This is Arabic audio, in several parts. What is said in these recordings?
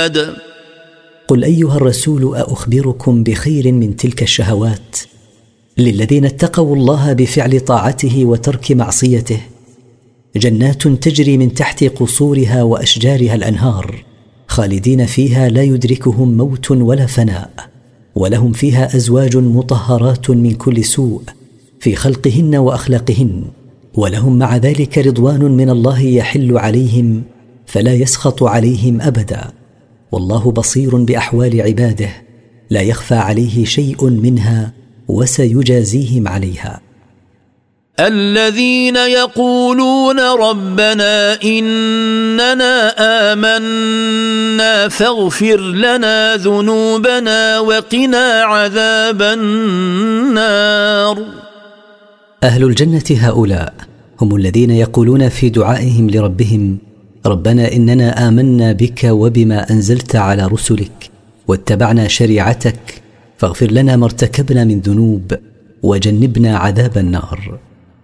عباد. قل أيها الرسول أخبركم بخير من تلك الشهوات للذين اتقوا الله بفعل طاعته وترك معصيته، جنات تجري من تحت قصورها وأشجارها الأنهار، خالدين فيها لا يدركهم موت ولا فناء، ولهم فيها أزواج مطهرات من كل سوء في خلقهن وأخلاقهن، ولهم مع ذلك رضوان من الله يحل عليهم فلا يسخط عليهم أبدا، والله بصير بأحوال عباده لا يخفى عليه شيء منها وسيجازيهم عليها. الذين يقولون ربنا إننا آمنا فاغفر لنا ذنوبنا وقنا عذاب النار. أهل الجنة هؤلاء هم الذين يقولون في دعائهم لربهم: ربنا إننا آمنا بك وبما أنزلت على رسلك واتبعنا شريعتك فاغفر لنا ما ارتكبنا من ذنوب وجنبنا عذاب النار.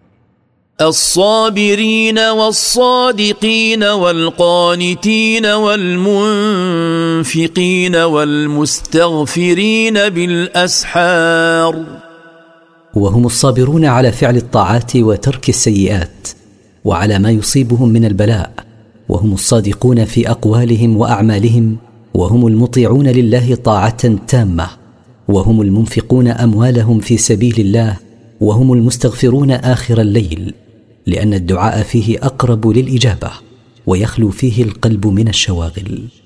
الصابرين والصادقين والقانتين والمنفقين والمستغفرين بالأسحار. وهم الصابرون على فعل الطاعات وترك السيئات وعلى ما يصيبهم من البلاء، وهم الصادقون في أقوالهم وأعمالهم، وهم المطيعون لله طاعة تامة، وهم المنفقون أموالهم في سبيل الله، وهم المستغفرون آخر الليل، لأن الدعاء فيه أقرب للإجابة ويخلو فيه القلب من الشواغل.